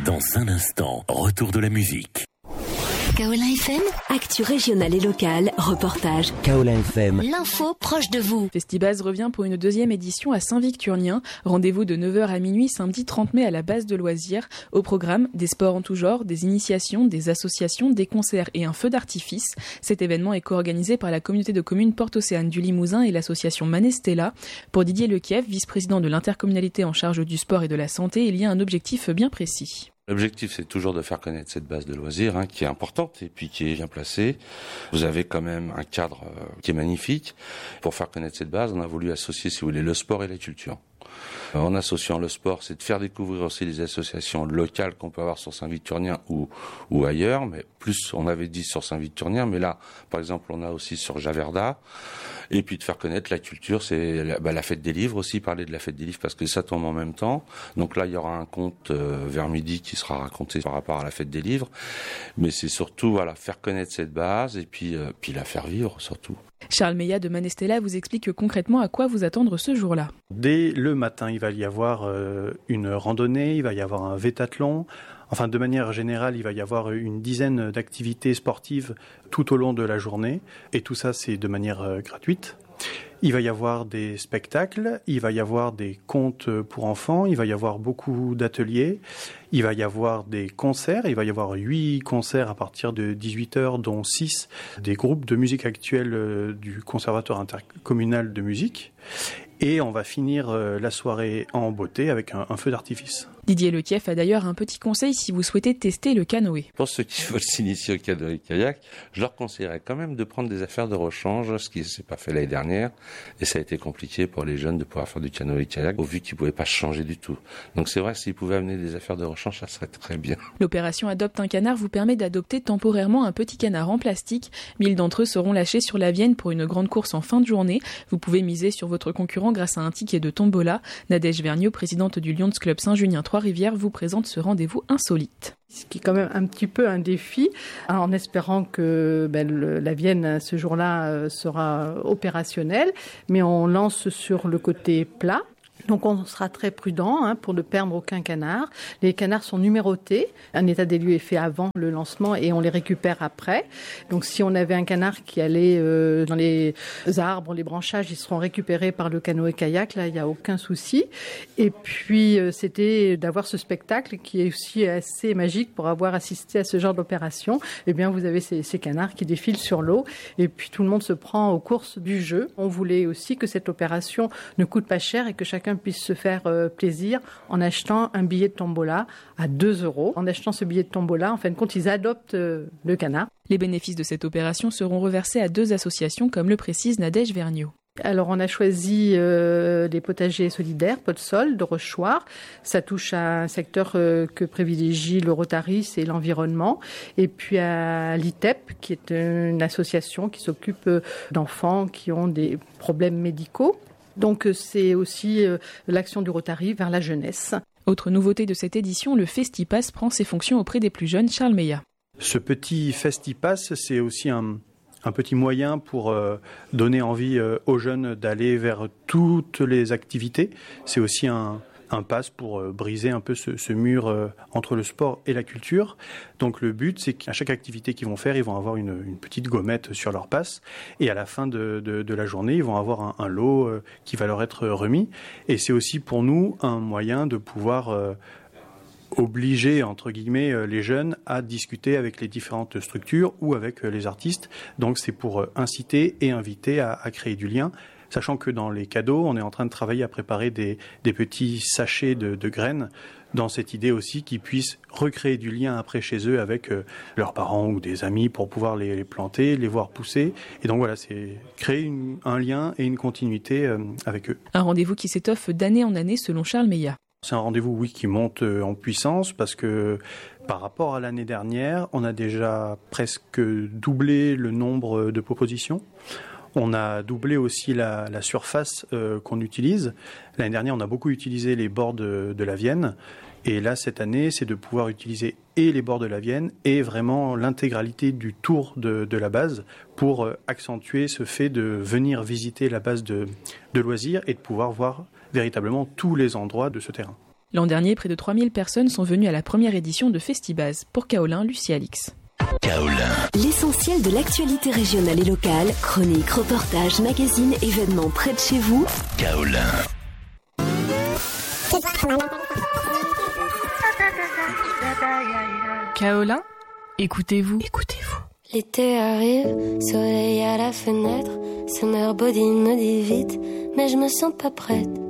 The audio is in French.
Dans un instant, retour de la musique. Kaolin FM, actu régionale et locale, reportage. Kaolin FM, l'info proche de vous. Festibase revient pour une deuxième édition à Saint-Victurnien. Rendez-vous de 9h à minuit samedi 30 mai à la base de loisirs. Au programme, des sports en tout genre, des initiations, des associations, des concerts et un feu d'artifice. Cet événement est co-organisé par la communauté de communes Porte-Océane du Limousin et l'association Manestella. Pour Didier Lekiev, vice-président de l'intercommunalité en charge du sport et de la santé, il y a un objectif bien précis. L'objectif, c'est toujours de faire connaître cette base de loisirs qui est importante et puis qui est bien placée. Vous avez quand même un cadre qui est magnifique. Pour faire connaître cette base, on a voulu associer, si vous voulez, le sport et la culture. En associant le sport, c'est de faire découvrir aussi les associations locales qu'on peut avoir sur Saint-Victurnien ou ailleurs, mais plus on avait dit sur Saint-Victurnien, mais là, par exemple, on a aussi sur Javerda. Et puis de faire connaître la culture, c'est la fête des livres aussi, parler de la fête des livres parce que ça tombe en même temps. Donc là, il y aura un conte vers midi qui sera raconté par rapport à la fête des livres. Mais c'est surtout faire connaître cette base et puis la faire vivre surtout. Charles Meillat de Manestella vous explique concrètement à quoi vous attendre ce jour-là. Dès le matin, il va y avoir une randonnée, il va y avoir un vétathlon. Enfin, de manière générale, il va y avoir une dizaine d'activités sportives tout au long de la journée. Et tout ça, c'est de manière gratuite. Il va y avoir des spectacles, il va y avoir des contes pour enfants, il va y avoir beaucoup d'ateliers, il va y avoir des concerts, il va y avoir 8 concerts à partir de 18h, dont 6 des groupes de musique actuelle du Conservatoire intercommunal de musique. Et on va finir la soirée en beauté avec un feu d'artifice. Didier Lekiev a d'ailleurs un petit conseil si vous souhaitez tester le canoë. Pour ceux qui veulent s'initier au canoë-kayak, je leur conseillerais quand même de prendre des affaires de rechange, ce qui ne s'est pas fait l'année dernière. Et ça a été compliqué pour les jeunes de pouvoir faire du canoë-kayak, au vu qu'ils ne pouvaient pas changer du tout. Donc c'est vrai, s'ils pouvaient amener des affaires de rechange, ça serait très bien. L'opération Adopte un canard vous permet d'adopter temporairement un petit canard en plastique. 1000 d'entre eux seront lâchés sur la Vienne pour une grande course en fin de journée. Vous pouvez miser sur votre concurrent grâce à un ticket de tombola. Nadège Vergniaud, présidente du Lions Club Saint-Junien Trois-Rivières, vous présente ce rendez-vous insolite. Ce qui est quand même un petit peu un défi, en espérant que la Vienne ce jour-là sera opérationnelle, mais on lance sur le côté plat. Donc on sera très prudent pour ne perdre aucun canard. Les canards sont numérotés. Un état des lieux est fait avant le lancement et on les récupère après. Donc si on avait un canard qui allait dans les arbres, les branchages, ils seront récupérés par le canoë-kayak. Là, il n'y a aucun souci. Et puis c'était d'avoir ce spectacle qui est aussi assez magique pour avoir assisté à ce genre d'opération. Eh bien, vous avez ces canards qui défilent sur l'eau et puis tout le monde se prend aux courses du jeu. On voulait aussi que cette opération ne coûte pas cher et que chacun puisse se faire plaisir en achetant un billet de tombola à 2 €. En achetant ce billet de tombola, en fin de compte, ils adoptent le canard. Les bénéfices de cette opération seront reversés à 2 associations, comme le précise Nadège Vergniaud. Alors on a choisi les potagers solidaires, Pot-de-Sol, de Rochoir. Ça touche à un secteur que privilégie le Rotary, c'est l'environnement. Et puis à l'ITEP, qui est une association qui s'occupe d'enfants qui ont des problèmes médicaux. Donc c'est aussi l'action du Rotary vers la jeunesse. Autre nouveauté de cette édition, le Festipass prend ses fonctions auprès des plus jeunes. Charles Meillat. Ce petit Festipass, c'est aussi un petit moyen pour donner envie aux jeunes d'aller vers toutes les activités. C'est aussi un pass pour briser un peu ce mur entre le sport et la culture. Donc le but, c'est qu'à chaque activité qu'ils vont faire, ils vont avoir une petite gommette sur leur pass. Et à la fin de la journée, ils vont avoir un lot qui va leur être remis. Et c'est aussi pour nous un moyen de pouvoir obliger, entre guillemets, les jeunes à discuter avec les différentes structures ou avec les artistes. Donc c'est pour inciter et inviter à créer du lien. Sachant que dans les cadeaux, on est en train de travailler à préparer des petits sachets de graines, dans cette idée aussi qu'ils puissent recréer du lien après chez eux avec leurs parents ou des amis pour pouvoir les planter, les voir pousser. Et donc voilà, c'est créer un lien et une continuité avec eux. Un rendez-vous qui s'étoffe d'année en année selon Charles Meillat. C'est un rendez-vous, oui, qui monte en puissance parce que par rapport à l'année dernière, on a déjà presque doublé le nombre de propositions. On a doublé aussi la surface qu'on utilise. L'année dernière, on a beaucoup utilisé les bords de la Vienne. Et là, cette année, c'est de pouvoir utiliser et les bords de la Vienne et vraiment l'intégralité du tour de la base pour accentuer ce fait de venir visiter la base de loisirs et de pouvoir voir véritablement tous les endroits de ce terrain. L'an dernier, près de 3000 personnes sont venues à la première édition de Festibase. Pour Kaolin, Lucie Alix. Kaolin. L'essentiel de l'actualité régionale et locale, chroniques, reportages, magazines, événements près de chez vous. Kaolin. Kaolin, écoutez-vous. L'été arrive, soleil à la fenêtre, Summer body me dit vite, mais je me sens pas prête.